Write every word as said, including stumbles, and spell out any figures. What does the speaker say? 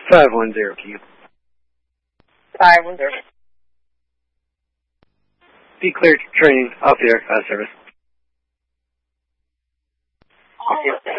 five one zero Q. five one zero. Be cleared training off the air uh, service. Off the air.